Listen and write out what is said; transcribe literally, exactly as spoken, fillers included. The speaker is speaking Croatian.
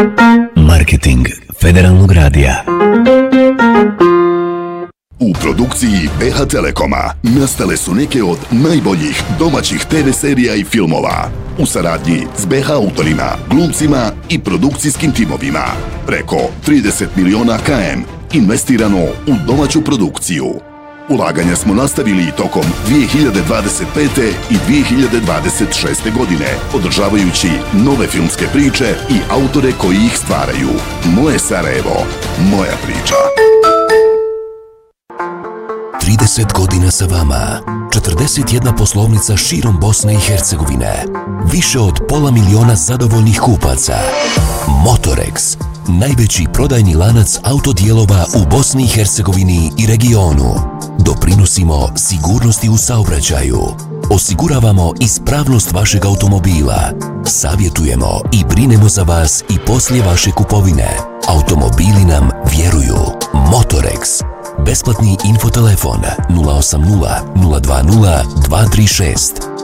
Marketing Federalnog radija. U produkciji B H Telekoma nastale su neke od najboljih domaćih te ve serija i filmova u saradnji s B H autorima, glumcima i produkcijskim timovima. Preko trideset miliona km investirano u domaću produkciju. Ulaganja smo nastavili i tokom dvije hiljade dvadeset pete. i dvije hiljade dvadeset šeste. godine, održavajući nove filmske priče i autore koji ih stvaraju. Moje Sarajevo, moja priča. trideset godina sa vama, četrdeset jedna poslovnica širom Bosne i Hercegovine, više od pola miliona zadovoljnih kupaca. Motorex, najveći prodajni lanac autodijelova u Bosni i Hercegovini i regionu. Doprinosimo sigurnosti u saobraćaju. Osiguravamo ispravnost vašeg automobila. Savjetujemo i brinemo za vas i poslije vaše kupovine. Automobili nam vjeruju. Motorex. Besplatni infotelefon nula osam nula nula dva nula dva tri šest.